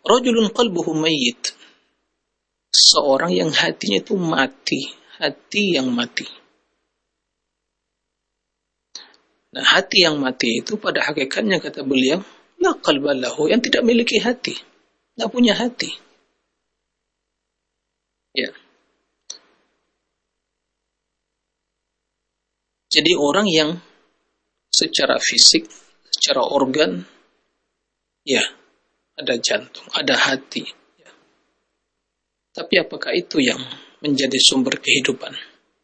Rajulun qalbuhu mayyit. Seorang yang hatinya itu mati, hati yang mati. Nah, hati yang mati itu pada hakikatnya kata beliau, la qalba lahu, yang tidak memiliki hati, tidak punya hati. Ya. Jadi orang yang secara fisik, secara organ, ya, ada jantung, ada hati. Ya. Tapi apakah itu yang menjadi sumber kehidupan?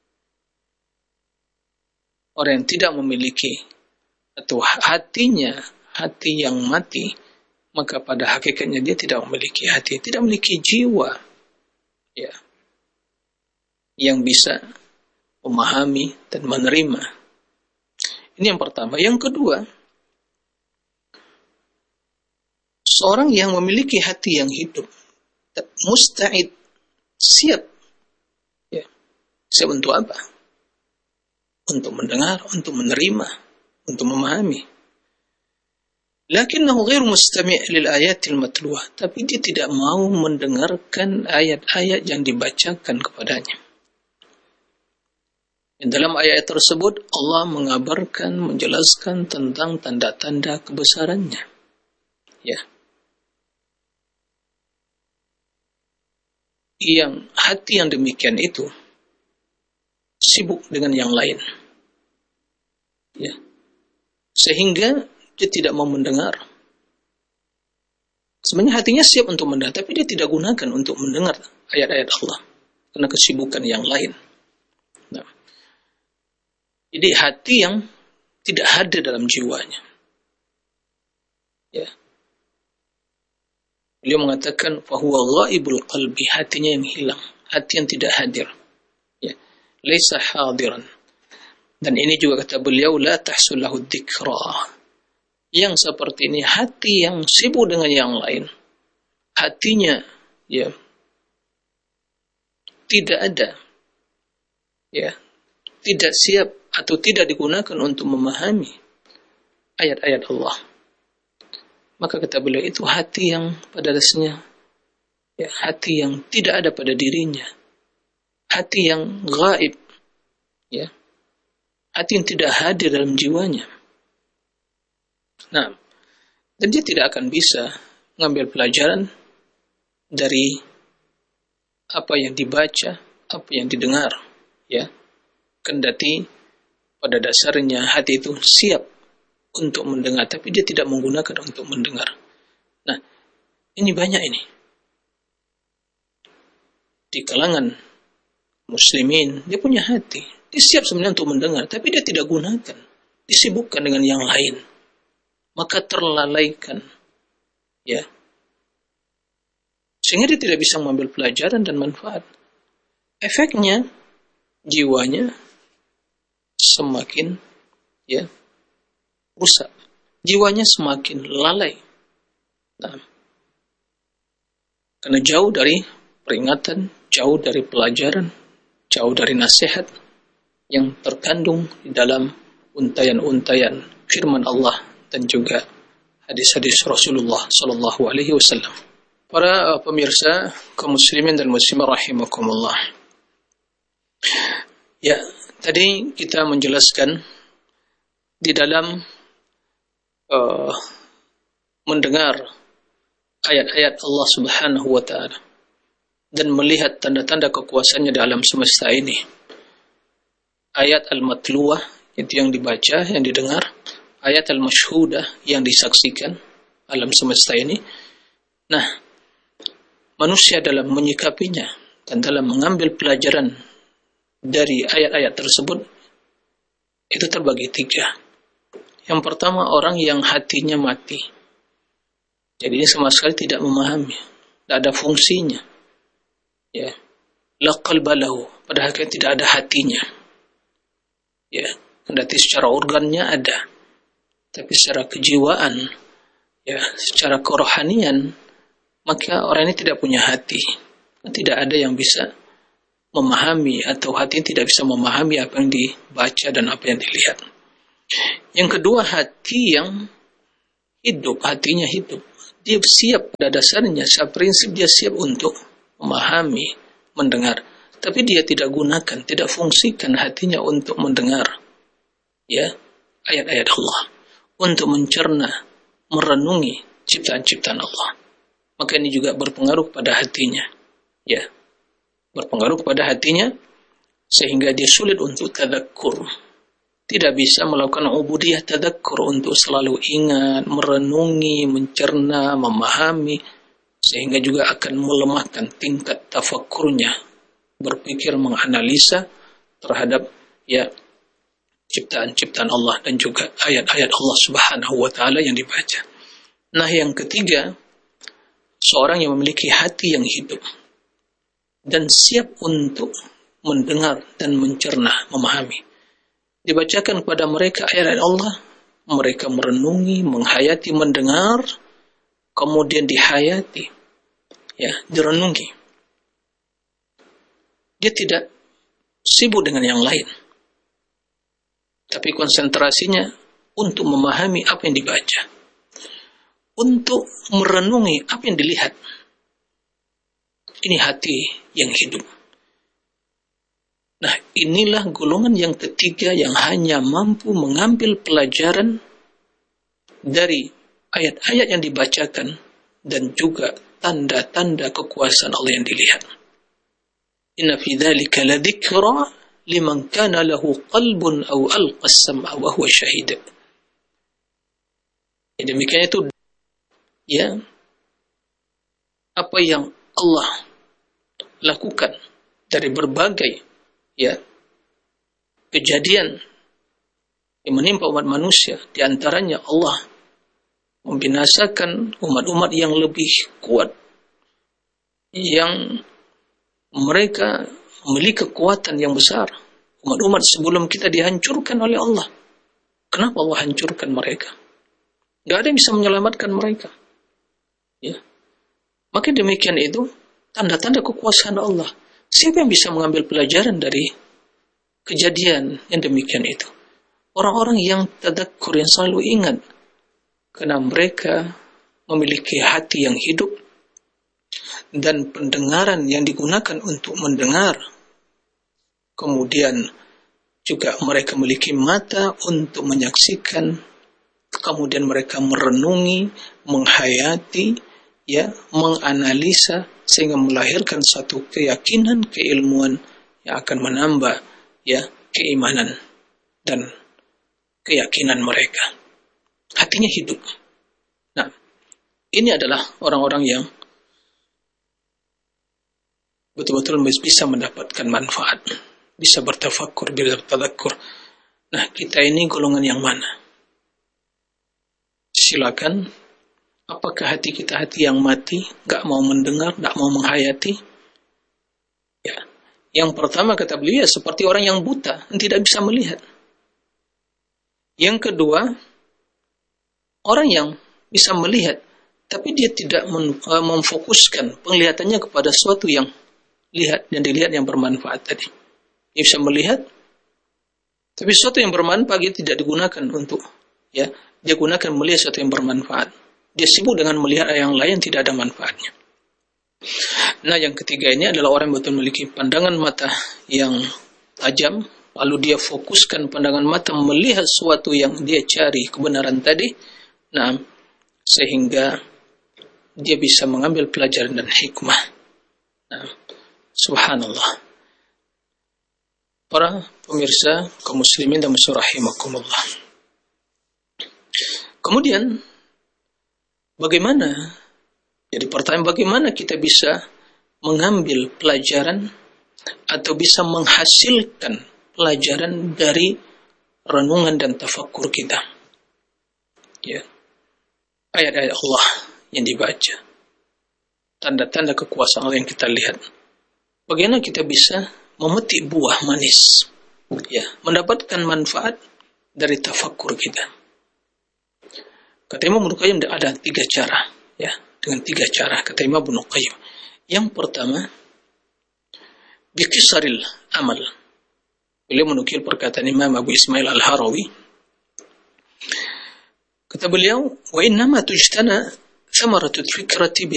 Orang yang tidak memiliki atau hatinya, hati yang mati, maka pada hakikatnya dia tidak memiliki hati, tidak memiliki jiwa, ya, yang bisa memahami dan menerima. Ini yang pertama. Yang kedua, seorang yang memiliki hati yang hidup, musta'id, siap, ya, siap untuk apa? Untuk mendengar, untuk menerima, untuk memahami. Lakinnahu ghairu mustami' lil ayatil matluwah, tapi dia tidak mau mendengarkan ayat-ayat yang dibacakan kepadanya. Dan dalam ayat tersebut Allah mengabarkan, menjelaskan tentang tanda-tanda kebesarannya. Ya. Yang hati yang demikian itu sibuk dengan yang lain, ya, sehingga dia tidak mau mendengar. Sebenarnya hatinya siap untuk mendengar, tapi dia tidak gunakan untuk mendengar ayat-ayat Allah karena kesibukan yang lain. Nah, jadi hati yang tidak hadir dalam jiwanya. Ya. Beliau mengatakan fahuwa ghaibul qalbi, hatinya yang hilang, hati yang tidak hadir. Laisa hadiran. Dan ini juga kata beliau, la tahsullahu dzikra. Yang seperti ini, hati yang sibuk dengan yang lain, hatinya, ya, tidak ada, ya, tidak siap atau tidak digunakan untuk memahami ayat-ayat Allah. Maka kata beliau, itu hati yang pada dasarnya, ya, hati yang tidak ada pada dirinya, hati yang gaib, ya, hati yang tidak hadir dalam jiwanya. Nah, dan dia tidak akan bisa mengambil pelajaran dari apa yang dibaca, apa yang didengar, ya. Kendati pada dasarnya hati itu siap untuk mendengar, tapi dia tidak menggunakan untuk mendengar. Nah, ini banyak ini di kalangan muslimin. Dia punya hati, dia siap sebenarnya untuk mendengar, tapi dia tidak gunakan, disibukkan dengan yang lain, maka terlalaikan, ya, sehingga dia tidak bisa mengambil pelajaran dan manfaat. Efeknya jiwanya semakin, ya, rusak, jiwanya semakin lalai. Nah, karena jauh dari peringatan, jauh dari pelajaran, jauh dari nasihat yang terkandung di dalam untayan-untayan firman Allah dan juga hadis-hadis Rasulullah sallallahu alaihi wasallam. Para pemirsa kaum muslimin dan muslimah rahimakumullah. Ya, tadi kita menjelaskan di dalam mendengar ayat-ayat Allah Subhanahu wa taala dan melihat tanda-tanda kekuasaannya dalam semesta ini. Ayat al-matluwah itu yang dibaca, yang didengar, ayat al-masyhudah yang disaksikan alam semesta ini. Nah, manusia dalam menyikapinya dan dalam mengambil pelajaran dari ayat-ayat tersebut itu terbagi tiga. Yang pertama, orang yang hatinya mati. Jadi ini sama sekali tidak memahami, tidak ada fungsinya. Ya, la qalba lahu, padahal tidak ada hatinya. Ya, kendati secara organnya ada, tapi secara kejiwaan, ya, secara kerohanian, maka orang ini tidak punya hati. Tidak ada yang bisa memahami, atau hati tidak bisa memahami apa yang dibaca dan apa yang dilihat. Yang kedua, hati yang hidup, hatinya hidup. dia siap pada dasarnya, secara prinsip dia siap untuk memahami, mendengar, tapi dia tidak gunakan, tidak fungsikan hatinya untuk mendengar, ya, ayat-ayat Allah, untuk mencerna, merenungi ciptaan-ciptaan Allah. Maka ini juga berpengaruh pada hatinya, ya, berpengaruh pada hatinya sehingga dia sulit untuk tadakkur. Tidak bisa melakukan ubudiyah tadakkur untuk selalu ingat, merenungi, mencerna, memahami, sehingga juga akan melemahkan tingkat tafakkurnya, berpikir, menganalisa terhadap ya ciptaan-ciptaan Allah dan juga ayat-ayat Allah Subhanahu wa taala yang dibaca. Nah, yang ketiga, seorang yang memiliki hati yang hidup dan siap untuk mendengar dan mencerna, memahami. Dibacakan kepada mereka ayat-ayat Allah, mereka merenungi, menghayati, mendengar, kemudian dihayati, ya, direnungi. Dia tidak sibuk dengan yang lain, tapi konsentrasinya untuk memahami apa yang dibaca, untuk merenungi apa yang dilihat. Ini hati yang hidup. Nah, inilah golongan yang ketiga yang hanya mampu mengambil pelajaran dari ayat-ayat yang dibacakan dan juga tanda-tanda kekuasaan Allah yang dilihat. Inna fi dzalika ladzikra liman kana lahu qalbun aw alqa as-sam'a wa huwa shahid. Demikian itu ya apa yang Allah lakukan dari berbagai ya kejadian yang menimpa umat manusia, di antaranya Allah membinasakan umat-umat yang lebih kuat, yang mereka memiliki kekuatan yang besar. Umat-umat sebelum kita dihancurkan oleh Allah. Kenapa Allah hancurkan mereka? Gak ada yang bisa menyelamatkan mereka, ya. Maka demikian itu tanda-tanda kekuasaan Allah. Siapa yang bisa mengambil pelajaran dari kejadian yang demikian itu? Orang-orang yang tadakkur, yang selalu ingat, karena mereka memiliki hati yang hidup dan pendengaran yang digunakan untuk mendengar. Kemudian juga mereka memiliki mata untuk menyaksikan. Kemudian mereka merenungi, menghayati, ya, menganalisa, sehingga melahirkan satu keyakinan, keilmuan yang akan menambah ya keimanan dan keyakinan mereka. Hatinya hidup. Nah, ini adalah orang-orang yang betul-betul bisa mendapatkan manfaat, bisa bertafakkur, bisa bertadakkur. Nah, kita ini golongan yang mana? Silakan. Apakah hati kita hati yang mati, gak mau mendengar, gak mau menghayati? Ya. Yang pertama kata beliau seperti orang yang buta, yang tidak bisa melihat. Yang kedua, orang yang bisa melihat, tapi dia tidak memfokuskan penglihatannya kepada sesuatu yang dilihat yang bermanfaat tadi. Dia bisa melihat, tapi sesuatu yang bermanfaat dia tidak digunakan untuk, ya, dia gunakan melihat sesuatu yang bermanfaat. Dia sibuk dengan melihat yang lain, tidak ada manfaatnya. Nah, yang ketiga ini adalah orang yang betul memiliki pandangan mata yang tajam, lalu dia fokuskan pandangan mata melihat sesuatu yang dia cari kebenaran tadi. Nah, sehingga dia bisa mengambil pelajaran dan hikmah. Nah, subhanallah. Para pemirsa kaum muslimin dan muslimat rahimakumullah. Kemudian bagaimana? Jadi pertanyaan, bagaimana kita bisa mengambil pelajaran atau bisa menghasilkan pelajaran dari renungan dan tafakkur kita? Ya. Ayat-ayat Allah yang dibaca, tanda-tanda kekuasaan Allah yang kita lihat. Bagaimana kita bisa memetik buah manis, ya, mendapatkan manfaat dari tafakkur kita? Kata Imam Ibnu Qayyim ada 3 cara, ya, dengan 3 cara kata Imam Ibnu Qayyim. Yang pertama, biqisaril amal. Beliau menukil perkataan Imam Abu Ismail Al-Harawi. Kata beliau, wa innama tujtana ثمرة الفكرة